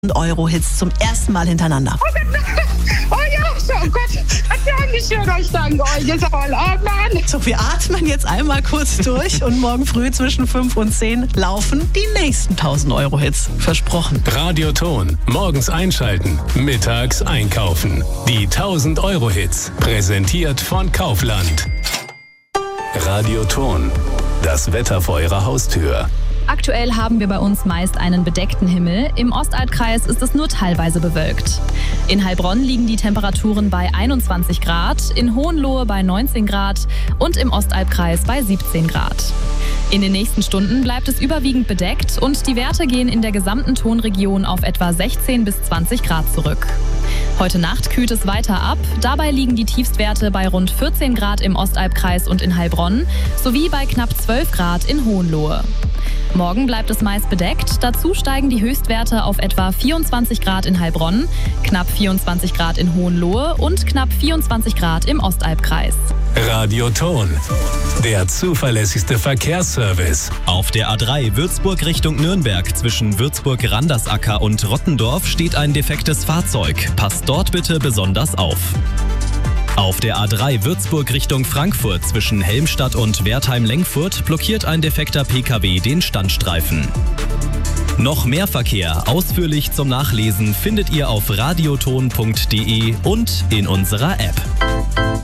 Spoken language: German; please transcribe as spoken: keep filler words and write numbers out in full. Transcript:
Euro-Hits zum ersten Mal hintereinander. Oh Gott, oh ja, so, oh Gott, Dankeschön, ich danke euch, ist voll, oh Mann. So, wir atmen jetzt einmal kurz durch und morgen früh zwischen fünf und zehn laufen die nächsten tausend Euro-Hits. Versprochen. Radioton. Morgens einschalten, mittags einkaufen. Die tausend Euro-Hits. Präsentiert von Kaufland. Radioton. Das Wetter vor Ihrer Haustür. Aktuell haben wir bei uns meist einen bedeckten Himmel. Im Ostalbkreis ist es nur teilweise bewölkt. In Heilbronn liegen die Temperaturen bei einundzwanzig Grad, in Hohenlohe bei neunzehn Grad und im Ostalbkreis bei siebzehn Grad. In den nächsten Stunden bleibt es überwiegend bedeckt und die Werte gehen in der gesamten Tonregion auf etwa sechzehn bis zwanzig Grad zurück. Heute Nacht kühlt es weiter ab. Dabei liegen die Tiefstwerte bei rund vierzehn Grad im Ostalbkreis und in Heilbronn sowie bei knapp zwölf Grad in Hohenlohe. Morgen bleibt es meist bedeckt. Dazu steigen die Höchstwerte auf etwa vierundzwanzig Grad in Heilbronn, knapp vierundzwanzig Grad in Hohenlohe und knapp vierundzwanzig Grad im Ostalbkreis. Radioton. Der zuverlässigste Verkehrsservice. Auf der A drei Würzburg Richtung Nürnberg zwischen Würzburg-Randersacker und Rottendorf steht ein defektes Fahrzeug. Passt dort bitte besonders auf. Auf der A drei Würzburg Richtung Frankfurt zwischen Helmstadt und Wertheim-Lenkfurt blockiert ein defekter P K W den Standstreifen. Noch mehr Verkehr ausführlich zum Nachlesen findet ihr auf radioton punkt de und in unserer App.